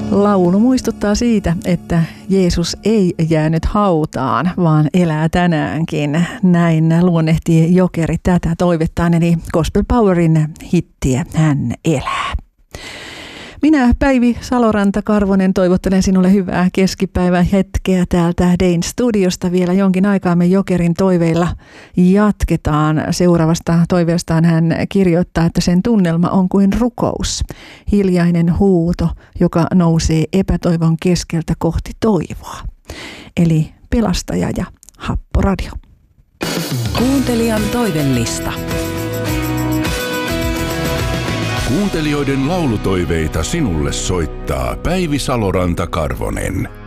Laulu muistuttaa siitä, että Jeesus ei jäänyt hautaan, vaan elää tänäänkin. Näin luonnehtii Jokeri tätä toivettaan, eli Gospel Powerin hittiä Hän elää. Minä, Päivi Saloranta-Karvonen, toivottelen sinulle hyvää keskipäivän hetkeä täältä Dayn studiosta. Vielä jonkin aikaa me Jokerin toiveilla jatketaan. Seuraavasta toiveestaan hän kirjoittaa, että sen tunnelma on kuin rukous. Hiljainen huuto, joka nousee epätoivon keskeltä kohti toivoa. Eli Pelastaja ja Happoradio. Kuuntelijan toivellista. Kuuntelijoiden laulutoiveita sinulle soittaa Päivi Saloranta-Karvonen.